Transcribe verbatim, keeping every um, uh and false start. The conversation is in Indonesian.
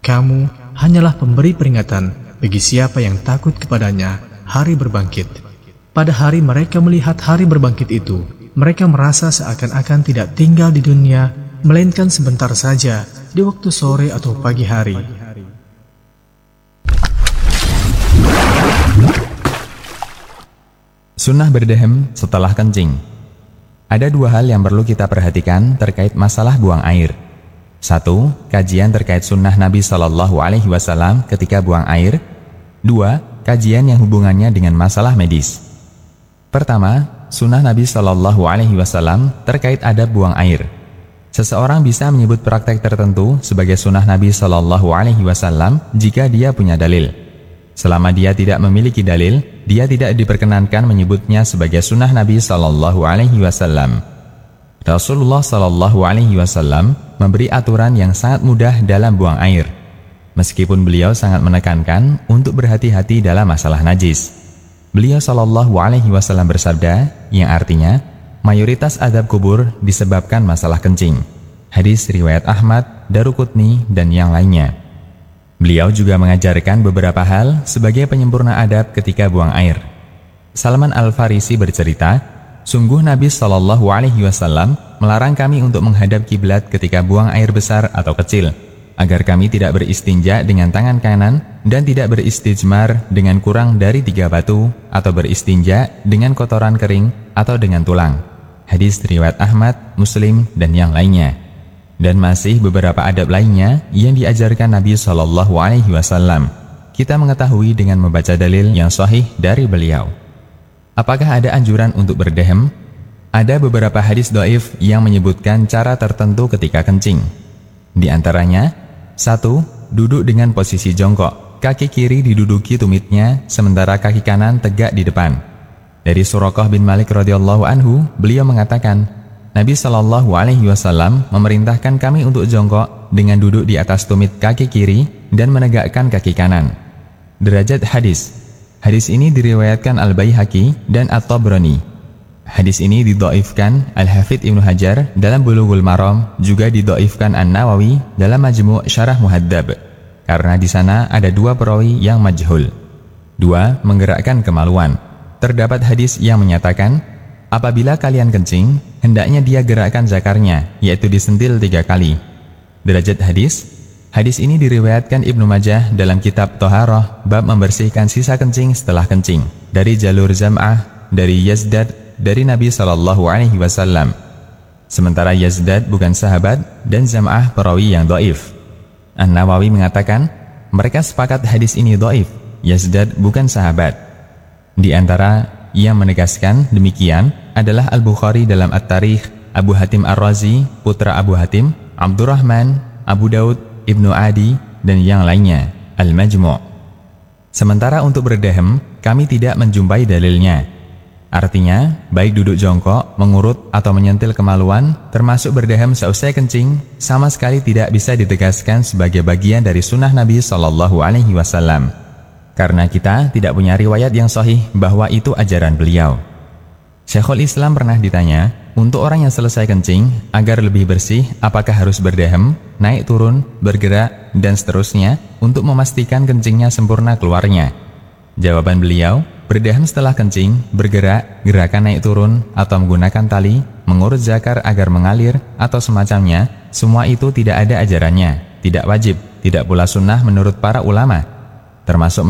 Kamu hanyalah pemberi peringatan bagi siapa yang takut kepadanya hari berbangkit. Pada hari mereka melihat hari berbangkit itu, mereka merasa seakan-akan tidak tinggal di dunia, melainkan sebentar saja di waktu sore atau pagi hari. Sunnah berdehem setelah kencing. Ada dua hal yang perlu kita perhatikan terkait masalah buang air. Satu, kajian terkait sunnah Nabi Shallallahu Alaihi Wasallam ketika buang air. Dua, kajian yang hubungannya dengan masalah medis. Pertama, sunnah Nabi Shallallahu Alaihi Wasallam terkait adab buang air. Seseorang bisa menyebut praktek tertentu sebagai sunnah Nabi Shallallahu Alaihi Wasallam jika dia punya dalil. Selama dia tidak memiliki dalil, dia tidak diperkenankan menyebutnya sebagai sunnah Nabi Shallallahu Alaihi Wasallam. Rasulullah Shallallahu Alaihi Wasallam memberi aturan yang sangat mudah dalam buang air, meskipun beliau sangat menekankan untuk berhati-hati dalam masalah najis. Beliau Shallallahu Alaihi Wasallam bersabda, yang artinya mayoritas adab kubur disebabkan masalah kencing. Hadis riwayat Ahmad, Daruqutni, dan yang lainnya. Beliau juga mengajarkan beberapa hal sebagai penyempurna adab ketika buang air. Salman Al-Farisi bercerita, sungguh Nabi Shallallahu Alaihi Wasallam melarang kami untuk menghadap kiblat ketika buang air besar atau kecil, agar kami tidak beristinja dengan tangan kanan dan tidak beristijmar dengan kurang dari tiga batu, atau beristinja dengan kotoran kering atau dengan tulang. Hadis riwayat Ahmad, Muslim, dan yang lainnya. Dan masih beberapa adab lainnya yang diajarkan Nabi Shallallahu Alaihi Wasallam. Kita mengetahui dengan membaca dalil yang sahih dari beliau. Apakah ada anjuran untuk berdehem? Ada beberapa hadis dhaif yang menyebutkan cara tertentu ketika kencing. Di antaranya, satu, duduk dengan posisi jongkok, kaki kiri diduduki tumitnya, sementara kaki kanan tegak di depan. Dari Suraqah bin Malik radhiyallahu anhu, beliau mengatakan, Nabi Shallallahu Alaihi Wasallam memerintahkan kami untuk jongkok dengan duduk di atas tumit kaki kiri dan menegakkan kaki kanan. Derajat hadis. Hadis ini diriwayatkan Al-Baihaqi dan At-Tabrani. Hadis ini didhaifkan Al-Hafidz Ibnu Hajar dalam Bulughul Maram, juga didhaifkan An-Nawawi dalam Majmu' Syarah Muhadzab, karena di sana ada dua perawi yang majhul. Dua, menggerakkan kemaluan. Terdapat hadis yang menyatakan, apabila kalian kencing, hendaknya dia gerakkan zakarnya, yaitu disentil tiga kali. Derajat hadis. Hadis ini diriwayatkan Ibnu Majah dalam kitab Thaharah, bab membersihkan sisa kencing setelah kencing, dari jalur Zam'ah, dari Yazdad, dari Nabi Shallallahu Alaihi Wasallam. Sementara Yazdad bukan sahabat dan Zam'ah perawi yang dhaif. An-Nawawi mengatakan, mereka sepakat hadis ini dhaif, Yazdad bukan sahabat. Di antara yang menegaskan demikian adalah Al-Bukhari dalam At-Tarikh, Abu Hatim Ar-Razi, putra Abu Hatim, Abdurrahman, Abu Daud, Ibnu Adi, dan yang lainnya, Al-Majmu'. Sementara untuk berdehem, kami tidak menjumpai dalilnya. Artinya, baik duduk jongkok, mengurut, atau menyentil kemaluan, termasuk berdehem seusai kencing, sama sekali tidak bisa ditegaskan sebagai bagian dari sunnah Nabi Shallallahu Alaihi Wasallam. Karena kita tidak punya riwayat yang sahih bahwa itu ajaran beliau. Syekhul Islam pernah ditanya, untuk orang yang selesai kencing, agar lebih bersih, apakah harus berdehem, naik turun, bergerak, dan seterusnya, untuk memastikan kencingnya sempurna keluarnya? Jawaban beliau, berdehem setelah kencing, bergerak, gerakan naik turun, atau menggunakan tali, mengurut zakar agar mengalir, atau semacamnya, semua itu tidak ada ajarannya, tidak wajib, tidak pula sunnah menurut para ulama, termasuk